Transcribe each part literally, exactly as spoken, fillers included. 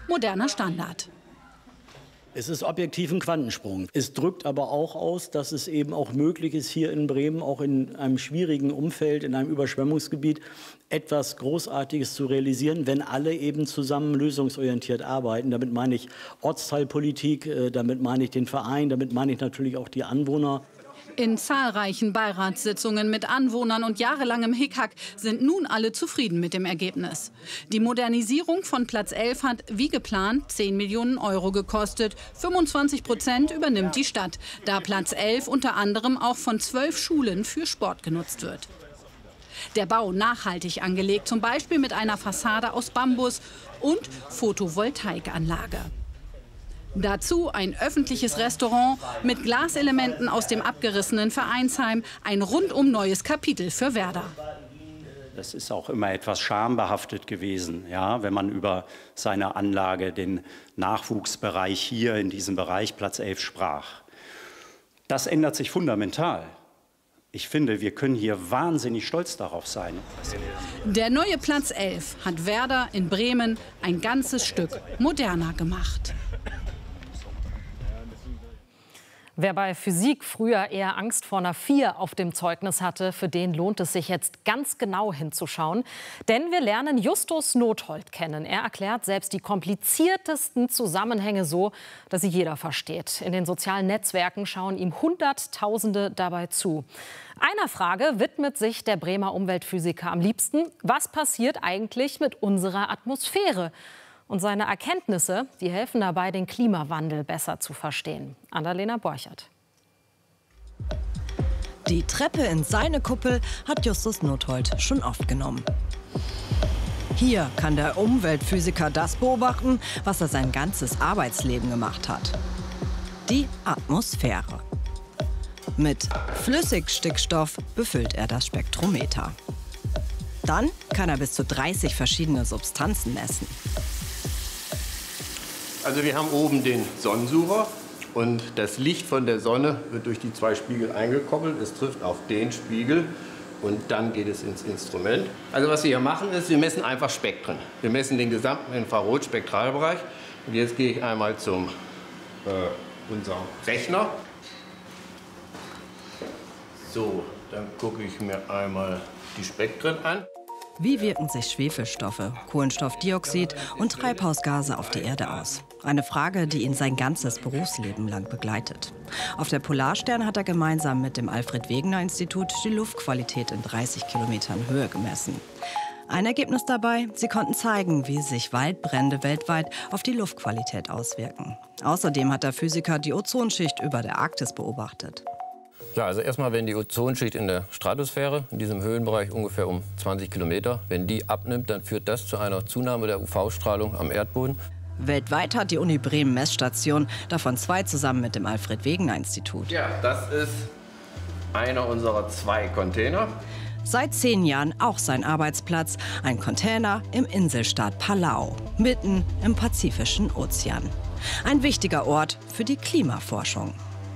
moderner Standard. Es ist objektiv ein Quantensprung. Es drückt aber auch aus, dass es eben auch möglich ist, hier in Bremen, auch in einem schwierigen Umfeld, in einem Überschwemmungsgebiet, etwas Großartiges zu realisieren, wenn alle eben zusammen lösungsorientiert arbeiten. Damit meine ich Ortsteilpolitik, damit meine ich den Verein, damit meine ich natürlich auch die Anwohner. In zahlreichen Beiratssitzungen mit Anwohnern und jahrelangem Hickhack sind nun alle zufrieden mit dem Ergebnis. Die Modernisierung von Platz elf hat, wie geplant, zehn Millionen Euro gekostet. fünfundzwanzig Prozent übernimmt die Stadt, da Platz elf unter anderem auch von zwölf Schulen für Sport genutzt wird. Der Bau nachhaltig angelegt, zum Beispiel mit einer Fassade aus Bambus und Photovoltaikanlage. Dazu ein öffentliches Restaurant mit Glaselementen aus dem abgerissenen Vereinsheim. Ein rundum neues Kapitel für Werder. Das ist auch immer etwas schambehaftet gewesen, ja, wenn man über seine Anlage, den Nachwuchsbereich hier in diesem Bereich Platz elf sprach. Das ändert sich fundamental. Ich finde, wir können hier wahnsinnig stolz darauf sein. Der neue Platz elf hat Werder in Bremen ein ganzes Stück moderner gemacht. Wer bei Physik früher eher Angst vor einer vier auf dem Zeugnis hatte, für den lohnt es sich jetzt ganz genau hinzuschauen. Denn wir lernen Justus Nothold kennen. Er erklärt selbst die kompliziertesten Zusammenhänge so, dass sie jeder versteht. In den sozialen Netzwerken schauen ihm Hunderttausende dabei zu. Einer Frage widmet sich der Bremer Umweltphysiker am liebsten: Was passiert eigentlich mit unserer Atmosphäre? Und seine Erkenntnisse, die helfen dabei, den Klimawandel besser zu verstehen. Annalena Borchert. Die Treppe in seine Kuppel hat Justus Nothold schon oft genommen. Hier kann der Umweltphysiker das beobachten, was er sein ganzes Arbeitsleben gemacht hat: die Atmosphäre. Mit Flüssigstickstoff befüllt er das Spektrometer. Dann kann er bis zu dreißig verschiedene Substanzen messen. Also wir haben oben den Sonnensucher und das Licht von der Sonne wird durch die zwei Spiegel eingekoppelt. Es trifft auf den Spiegel und dann geht es ins Instrument. Also was wir hier machen ist, wir messen einfach Spektren. Wir messen den gesamten Infrarotspektralbereich. Und jetzt gehe ich einmal zum äh, unserem Rechner. So, dann gucke ich mir einmal die Spektren an. Wie wirken sich Schwefelstoffe, Kohlenstoffdioxid und Treibhausgase auf die Erde aus? Eine Frage, die ihn sein ganzes Berufsleben lang begleitet. Auf der Polarstern hat er gemeinsam mit dem Alfred-Wegener-Institut die Luftqualität in dreißig Kilometern Höhe gemessen. Ein Ergebnis dabei: Sie konnten zeigen, wie sich Waldbrände weltweit auf die Luftqualität auswirken. Außerdem hat der Physiker die Ozonschicht über der Arktis beobachtet. Ja, also erstmal, wenn die Ozonschicht in der Stratosphäre, in diesem Höhenbereich ungefähr um zwanzig Kilometer, wenn die abnimmt, dann führt das zu einer Zunahme der U V-Strahlung am Erdboden. Weltweit hat die Uni Bremen Messstationen, davon zwei zusammen mit dem Alfred-Wegener-Institut. Ja, das ist einer unserer zwei Container. Seit zehn Jahren auch sein Arbeitsplatz, ein Container im Inselstaat Palau, mitten im Pazifischen Ozean. Ein wichtiger Ort für die Klimaforschung.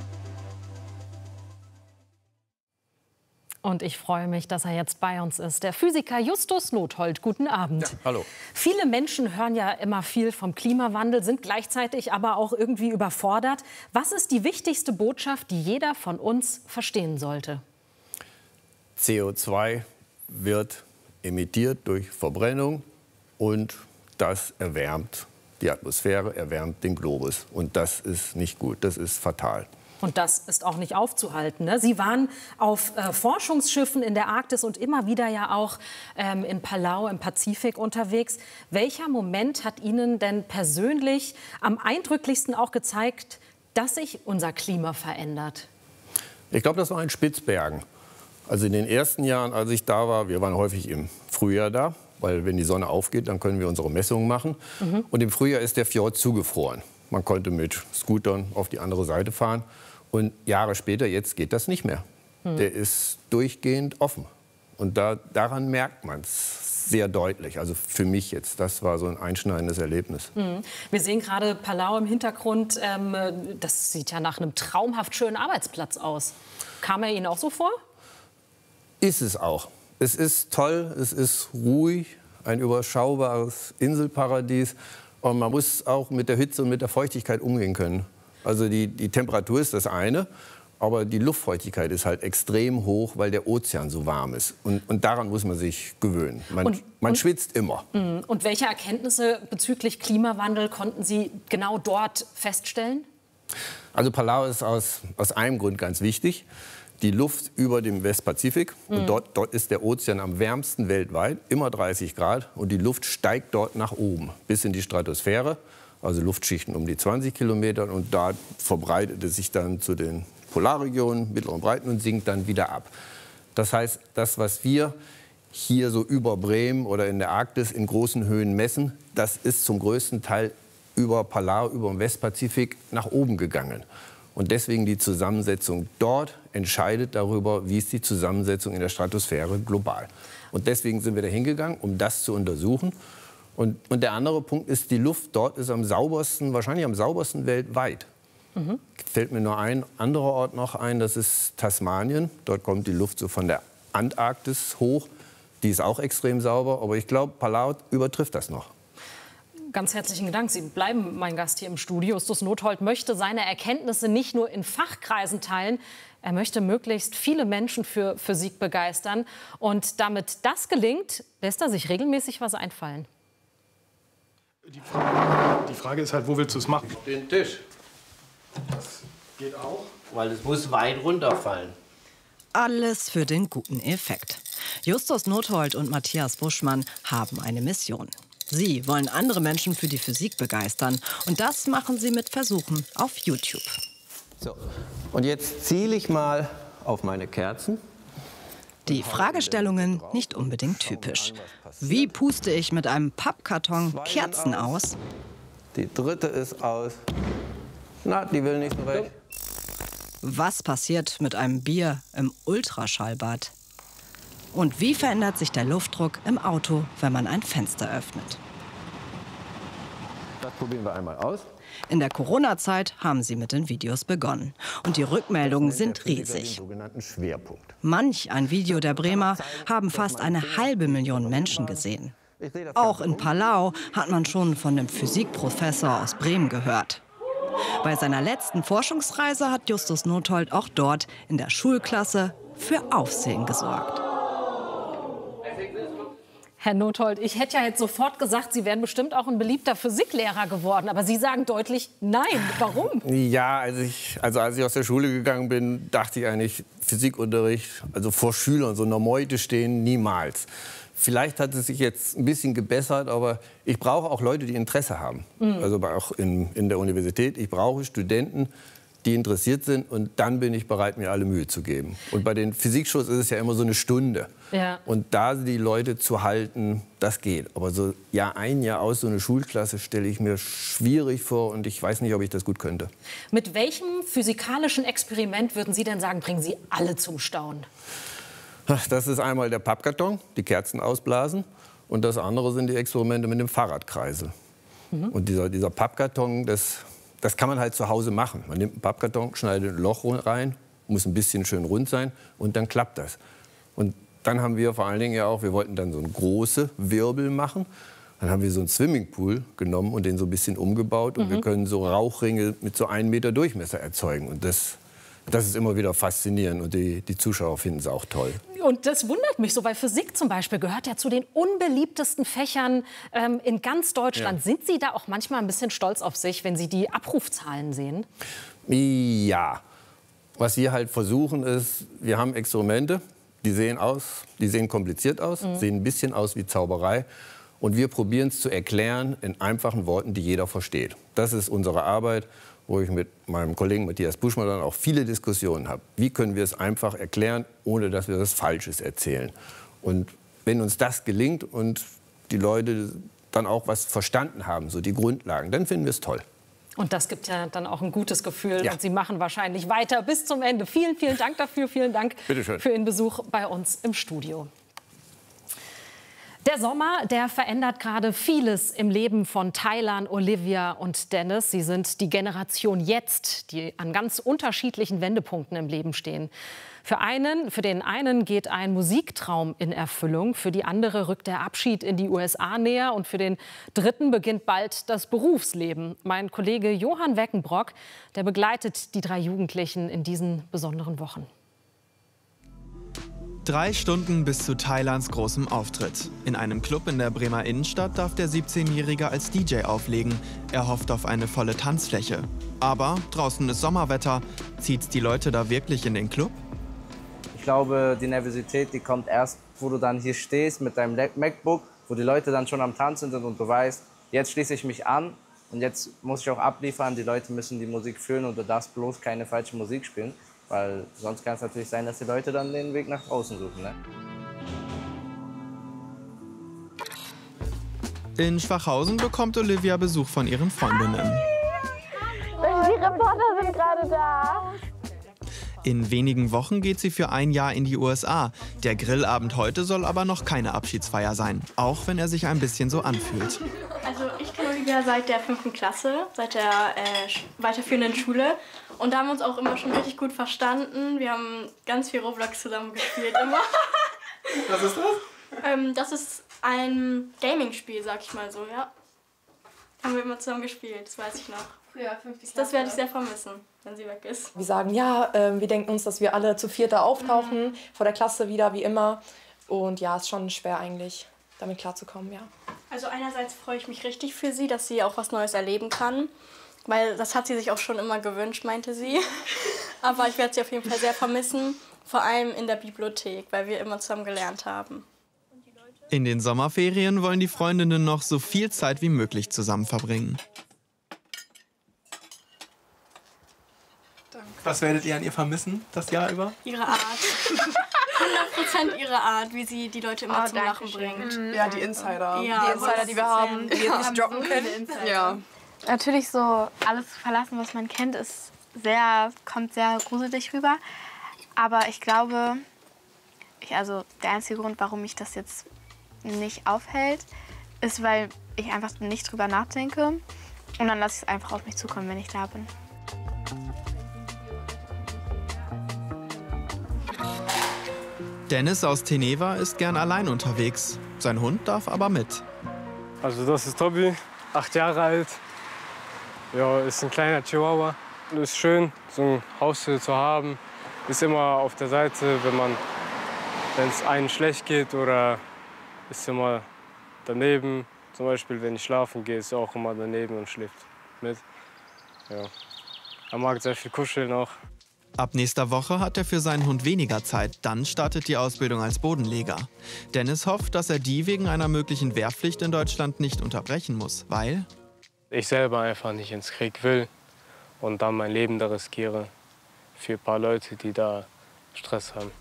Und ich freue mich, dass er jetzt bei uns ist. Der Physiker Justus Nothold. Guten Abend. Ja, hallo. Viele Menschen hören ja immer viel vom Klimawandel, sind gleichzeitig aber auch irgendwie überfordert. Was ist die wichtigste Botschaft, die jeder von uns verstehen sollte? C O zwei wird emittiert durch Verbrennung und das erwärmt die Atmosphäre, erwärmt den Globus. Und das ist nicht gut, das ist fatal. Und das ist auch nicht aufzuhalten, ne? Sie waren auf äh, Forschungsschiffen in der Arktis und immer wieder ja auch ähm, in Palau im Pazifik unterwegs. Welcher Moment hat Ihnen denn persönlich am eindrücklichsten auch gezeigt, dass sich unser Klima verändert? Ich glaube, das war in Spitzbergen. Also in den ersten Jahren, als ich da war, wir waren häufig im Frühjahr da, weil wenn die Sonne aufgeht, dann können wir unsere Messungen machen. Mhm. Und im Frühjahr ist der Fjord zugefroren. Man konnte mit Scootern auf die andere Seite fahren. Und Jahre später, jetzt geht das nicht mehr. Hm. Der ist durchgehend offen. Und da, daran merkt man es sehr deutlich. Also für mich jetzt, das war so ein einschneidendes Erlebnis. Hm. Wir sehen gerade Palau im Hintergrund. Ähm, das sieht ja nach einem traumhaft schönen Arbeitsplatz aus. Kam er Ihnen auch so vor? Ist es auch. Es ist toll, es ist ruhig, ein überschaubares Inselparadies. Und man muss auch mit der Hitze und mit der Feuchtigkeit umgehen können. Also die, die Temperatur ist das eine, aber die Luftfeuchtigkeit ist halt extrem hoch, weil der Ozean so warm ist. Und, und daran muss man sich gewöhnen. Man, und, man und, schwitzt immer. Und welche Erkenntnisse bezüglich Klimawandel konnten Sie genau dort feststellen? Also Palau ist aus, aus einem Grund ganz wichtig. Die Luft über dem Westpazifik. Mhm. Und dort, dort ist der Ozean am wärmsten weltweit, immer dreißig Grad. Und die Luft steigt dort nach oben, bis in die Stratosphäre. Also Luftschichten um die zwanzig Kilometer. Und da verbreitet es sich dann zu den Polarregionen, mittleren Breiten und sinkt dann wieder ab. Das heißt, das, was wir hier so über Bremen oder in der Arktis in großen Höhen messen, das ist zum größten Teil über Palau, über den Westpazifik nach oben gegangen. Und deswegen die Zusammensetzung dort entscheidet darüber, wie ist die Zusammensetzung in der Stratosphäre global. Und deswegen sind wir da hingegangen, um das zu untersuchen. Und, und der andere Punkt ist, die Luft dort ist am saubersten, wahrscheinlich am saubersten weltweit. Mhm. Fällt mir nur ein anderer Ort noch ein, das ist Tasmanien. Dort kommt die Luft so von der Antarktis hoch. Die ist auch extrem sauber, aber ich glaube, Palau übertrifft das noch. Ganz herzlichen Dank. Sie bleiben mein Gast hier im Studio. Justus Nothold möchte seine Erkenntnisse nicht nur in Fachkreisen teilen. Er möchte möglichst viele Menschen für Physik begeistern. Und damit das gelingt, lässt er sich regelmäßig was einfallen. Die Frage, die Frage ist halt, wo willst du es machen? Den Tisch. Das geht auch. Weil es muss weit runterfallen. Alles für den guten Effekt. Justus Nothold und Matthias Buschmann haben eine Mission. Sie wollen andere Menschen für die Physik begeistern. Und das machen sie mit Versuchen auf YouTube. So, und jetzt ziele ich mal auf meine Kerzen. Die Fragestellungen nicht unbedingt typisch. Wie puste ich mit einem Pappkarton Kerzen aus? Die dritte ist aus. Na, die will nicht so recht. Was passiert mit einem Bier im Ultraschallbad? Und wie verändert sich der Luftdruck im Auto, wenn man ein Fenster öffnet? Das probieren wir einmal aus. In der Corona-Zeit haben sie mit den Videos begonnen. Und die Rückmeldungen sind riesig. Manch ein Video der Bremer haben fast eine halbe Million Menschen gesehen. Auch in Palau hat man schon von dem Physikprofessor aus Bremen gehört. Bei seiner letzten Forschungsreise hat Justus Nothold auch dort in der Schulklasse für Aufsehen gesorgt. Herr Nothold, ich hätte ja jetzt sofort gesagt, Sie wären bestimmt auch ein beliebter Physiklehrer geworden. Aber Sie sagen deutlich nein. Warum? Ja, also, ich, also als ich aus der Schule gegangen bin, dachte ich eigentlich, Physikunterricht, also vor Schülern, so in der Meute stehen, niemals. Vielleicht hat es sich jetzt ein bisschen gebessert, aber ich brauche auch Leute, die Interesse haben. Mhm. Also auch in, in der Universität. Ich brauche Studenten, die interessiert sind, und dann bin ich bereit, mir alle Mühe zu geben. Und bei den Physikshows ist es ja immer so eine Stunde. Ja. Und da die Leute zu halten, das geht. Aber so Jahr ein, Jahr aus, so eine Schulklasse stelle ich mir schwierig vor, und ich weiß nicht, ob ich das gut könnte. Mit welchem physikalischen Experiment würden Sie denn sagen, bringen Sie alle zum Staunen? Das ist einmal der Pappkarton, die Kerzen ausblasen. Und das andere sind die Experimente mit dem Fahrradkreisel. Mhm. Und dieser, dieser Pappkarton, das... Das kann man halt zu Hause machen. Man nimmt einen Pappkarton, schneidet ein Loch rein, muss ein bisschen schön rund sein, und dann klappt das. Und dann haben wir vor allen Dingen ja auch, wir wollten dann so einen großen Wirbel machen. Dann haben wir so einen Swimmingpool genommen und den so ein bisschen umgebaut. Und mhm. wir können so Rauchringe mit so einem Meter Durchmesser erzeugen. Und das, das ist immer wieder faszinierend. Und die, die Zuschauer finden es auch toll. Und das wundert mich so, weil Physik zum Beispiel gehört ja zu den unbeliebtesten Fächern ähm, in ganz Deutschland. Ja. Sind Sie da auch manchmal ein bisschen stolz auf sich, wenn Sie die Abrufzahlen sehen? Ja. Was wir halt versuchen ist, wir haben Experimente, die sehen aus, die sehen kompliziert aus, mhm. sehen ein bisschen aus wie Zauberei. Und wir probieren es zu erklären in einfachen Worten, die jeder versteht. Das ist unsere Arbeit, wo ich mit meinem Kollegen Matthias Buschmann dann auch viele Diskussionen habe. Wie können wir es einfach erklären, ohne dass wir das Falsches erzählen? Und wenn uns das gelingt und die Leute dann auch was verstanden haben, so die Grundlagen, dann finden wir es toll. Und das gibt ja dann auch ein gutes Gefühl. Ja. Und Sie machen wahrscheinlich weiter bis zum Ende. Vielen, vielen Dank dafür. Vielen Dank Bitte schön. für Ihren Besuch bei uns im Studio. Der Sommer, der verändert gerade vieles im Leben von Taylan, Olivia und Dennis. Sie sind die Generation jetzt, die an ganz unterschiedlichen Wendepunkten im Leben stehen. Für einen, für den einen geht ein Musiktraum in Erfüllung, für die andere rückt der Abschied in die U S A näher und für den dritten beginnt bald das Berufsleben. Mein Kollege Johann Weckenbrock, der begleitet die drei Jugendlichen in diesen besonderen Wochen. Drei Stunden bis zu Taylans großem Auftritt. In einem Club in der Bremer Innenstadt darf der siebzehnjährige als D J auflegen. Er hofft auf eine volle Tanzfläche. Aber draußen ist Sommerwetter. Zieht's die Leute da wirklich in den Club? Ich glaube, die Nervosität, die kommt erst, wo du dann hier stehst mit deinem MacBook, wo die Leute dann schon am Tanzen sind und du weißt, jetzt schließe ich mich an und jetzt muss ich auch abliefern. Die Leute müssen die Musik fühlen und du darfst bloß keine falsche Musik spielen. Weil sonst kann es natürlich sein, dass die Leute dann den Weg nach draußen suchen. Ne? In Schwachhausen bekommt Olivia Besuch von ihren Freundinnen. Die Reporter sind gerade da. In wenigen Wochen geht sie für ein Jahr in die U S A. Der Grillabend heute soll aber noch keine Abschiedsfeier sein, auch wenn er sich ein bisschen so anfühlt. Also ich kenne Olivia seit der fünften Klasse, seit der äh, weiterführenden Schule. Und da haben wir uns auch immer schon richtig gut verstanden. Wir haben ganz viel Roblox zusammen gespielt immer. Was ist das? ähm, das ist ein Gaming-Spiel, sag ich mal so, ja. Haben wir immer zusammen gespielt, das weiß ich noch. Früher, fünfte Klasse. Das werde ich sehr vermissen, wenn sie weg ist. Wir sagen, ja, äh, wir denken uns, dass wir alle zu viert da auftauchen, mhm. vor der Klasse wieder, wie immer. Und ja, ist schon schwer eigentlich, damit klarzukommen, ja. Also einerseits freue ich mich richtig für sie, dass sie auch was Neues erleben kann. Weil das hat sie sich auch schon immer gewünscht, meinte sie. Aber ich werde sie auf jeden Fall sehr vermissen, vor allem in der Bibliothek, weil wir immer zusammen gelernt haben. In den Sommerferien wollen die Freundinnen noch so viel Zeit wie möglich zusammen verbringen. Was werdet ihr an ihr vermissen, das Jahr über? Ihre Art. hundert Prozent ihre Art, wie sie die Leute immer oh, zum Lachen bringt. Mhm. Ja, die Ja, die Insider, die wir haben, die jetzt nicht joggen können. Ja. Natürlich so alles zu verlassen, was man kennt, ist sehr, kommt sehr gruselig rüber. Aber ich glaube, ich, also der einzige Grund, warum mich das jetzt nicht aufhält, ist, weil ich einfach nicht drüber nachdenke. Und dann lasse ich es einfach auf mich zukommen, wenn ich da bin. Dennis aus Teneva ist gern allein unterwegs. Sein Hund darf aber mit. Also das ist Tobi, acht Jahre alt. Ja, ist ein kleiner Chihuahua. Ist schön, so ein Haustier zu haben. Ist immer auf der Seite, wenn man, wenn es einem schlecht geht oder ist immer daneben. Zum Beispiel, wenn ich schlafen gehe, ist er auch immer daneben und schläft mit. Ja. Er mag sehr viel kuscheln auch. Ab nächster Woche hat er für seinen Hund weniger Zeit. Dann startet die Ausbildung als Bodenleger. Dennis hofft, dass er die wegen einer möglichen Wehrpflicht in Deutschland nicht unterbrechen muss, weil ich selber einfach nicht ins Krieg will und dann mein Leben da riskiere für ein paar Leute, die da Stress haben.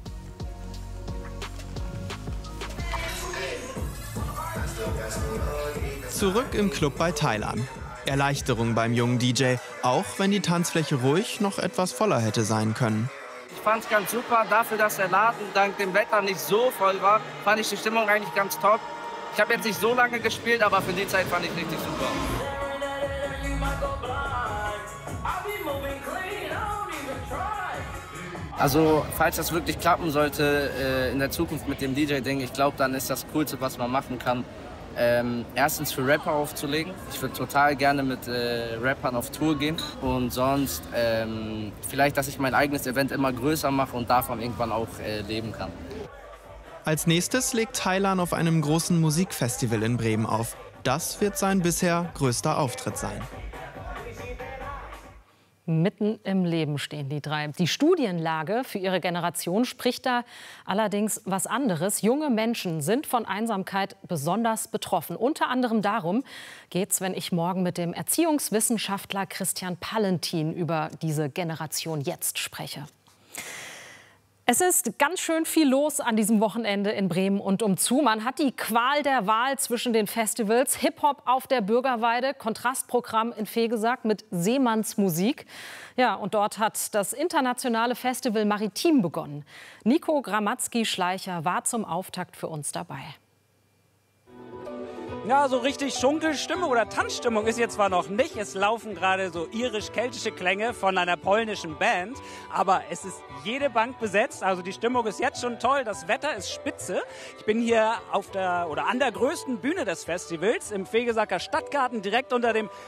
Zurück im Club bei Taylan. Erleichterung beim jungen D J, auch wenn die Tanzfläche ruhig noch etwas voller hätte sein können. Ich fand es ganz super, dafür, dass der Laden dank dem Wetter nicht so voll war, fand ich die Stimmung eigentlich ganz top. Ich habe jetzt nicht so lange gespielt, aber für die Zeit fand ich richtig super. Also, falls das wirklich klappen sollte äh, in der Zukunft mit dem D J-Ding, ich glaube, dann ist das Coolste, was man machen kann, ähm, erstens für Rapper aufzulegen. Ich würde total gerne mit äh, Rappern auf Tour gehen. Und sonst ähm, vielleicht, dass ich mein eigenes Event immer größer mache und davon irgendwann auch äh, leben kann. Als nächstes legt Taylan auf einem großen Musikfestival in Bremen auf. Das wird sein bisher größter Auftritt sein. Mitten im Leben stehen die drei. Die Studienlage für ihre Generation spricht da allerdings was anderes. Junge Menschen sind von Einsamkeit besonders betroffen. Unter anderem darum geht es, wenn ich morgen mit dem Erziehungswissenschaftler Christian Pallentin über diese Generation jetzt spreche. Es ist ganz schön viel los an diesem Wochenende in Bremen und umzu. Man hat die Qual der Wahl zwischen den Festivals. Hip-Hop auf der Bürgerweide, Kontrastprogramm in Vegesack mit Seemannsmusik. Ja, und dort hat das internationale Festival Maritim begonnen. Nico Gramatzki-Schleicher war zum Auftakt für uns dabei. Ja, so richtig Schunkelstimmung oder Tanzstimmung ist jetzt zwar noch nicht. Es laufen gerade so irisch-keltische Klänge von einer polnischen Band. Aber es ist jede Bank besetzt. Also die Stimmung ist jetzt schon toll. Das Wetter ist spitze. Ich bin hier auf der oder an der größten Bühne des Festivals im Vegesacker Stadtgarten, direkt unter dem